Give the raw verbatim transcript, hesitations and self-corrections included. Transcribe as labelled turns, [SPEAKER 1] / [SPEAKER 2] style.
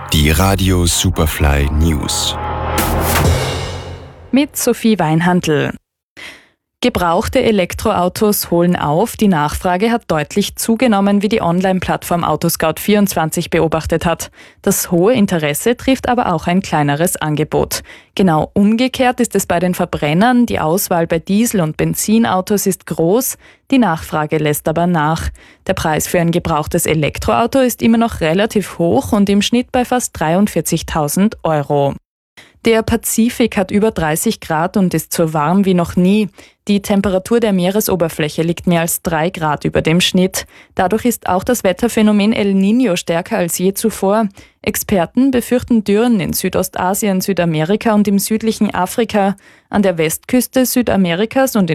[SPEAKER 1] Die Radio Superfly News.
[SPEAKER 2] Mit Sophie Weinhandl. Gebrauchte Elektroautos holen auf. Die Nachfrage hat deutlich zugenommen, wie die Online-Plattform Autoscout vierundzwanzig beobachtet hat. Das hohe Interesse trifft aber auch ein kleineres Angebot. Genau umgekehrt ist es bei den Verbrennern. Die Auswahl bei Diesel- und Benzinautos ist groß, die Nachfrage lässt aber nach. Der Preis für ein gebrauchtes Elektroauto ist immer noch relativ hoch und im Schnitt bei fast dreiundvierzigtausend Euro. Der Pazifik hat über dreißig Grad und ist so warm wie noch nie. Die Temperatur der Meeresoberfläche liegt mehr als drei Grad über dem Schnitt. Dadurch ist auch das Wetterphänomen El Niño stärker als je zuvor. Experten befürchten Dürren in Südostasien, Südamerika und im südlichen Afrika. An der Westküste Südamerikas und in